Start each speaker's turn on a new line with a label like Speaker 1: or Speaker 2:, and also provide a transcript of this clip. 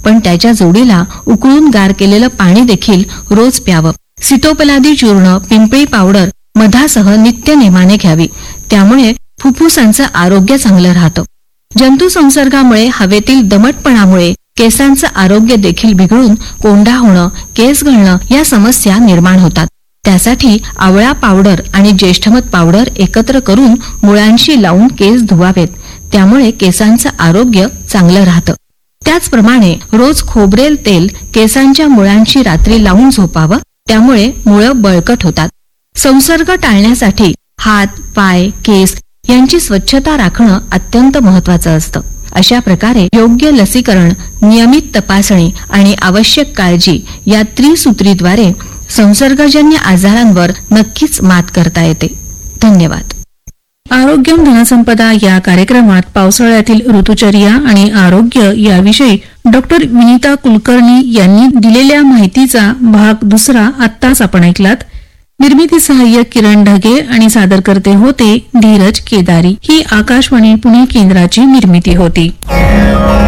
Speaker 1: पण त्याच्या जोडीला उकळून गार केलेलं पाणी देखील रोज प्यावं. सीतोपलादी चूर्ण, पिंपळी पावडर मधासह नित्य नेमाने घ्यावी. त्यामुळे फुफ्फुसांचं आरोग्य चांगलं राहतं. जंतू संसर्गामुळे हवेतील दमटपणामुळे केसांचं आरोग्य देखील बिघडून कोंडा होणं, केस गळणं या समस्या निर्माण होतात. त्यासाठी आवळा पावडर आणि ज्येष्ठमध पावडर एकत्र करून मुळांशी लावून केस धुवावेत. त्यामुळे केसांचं आरोग्य चांगलं राहतं. त्याचप्रमाणे रोज खोबरेल तेल केसांच्या मुळांशी रात्री लावून झोपावं. त्यामुळे मुळं बळकट होतात. संसर्ग टाळण्यासाठी हात, पाय, केस यांची स्वच्छता राखणं अत्यंत महत्वाचं असतं. अशा प्रकारे योग्य लसीकरण, नियमित तपासणी आणि आवश्यक काळजी या त्रिसूत्रीद्वारे संसर्गजन्य आजारांवर नक्कीच मात करता येते. धन्यवाद.
Speaker 2: आरोग्यम धनसंपदा या कार्यक्रमात पावसाळ्यातील ऋतुचर्या आणि आरोग्य याविषयी डॉक्टर विनीता कुलकर्णी यांनी दिलेल्या माहितीचा भाग 2 आत्ताच आपण ऐकलात. निर्मिती सहाय्यक किरण ढगे आणि सादरकर्ते होते धीरज केदारी. ही आकाशवाणी पुणे केंद्राची निर्मिती होती.